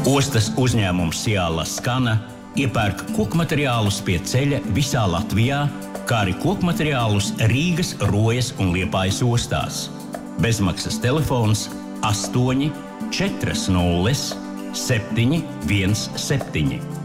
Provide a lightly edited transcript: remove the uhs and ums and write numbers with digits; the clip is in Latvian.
Ostas uzņēmums Ciala Skana iepērk kokmateriālus pie ceļa visā Latvijā, kā arī kokmateriālus Rīgas, Rojas un Liepājas ostās. Bezmaksas telefons 8 40 717.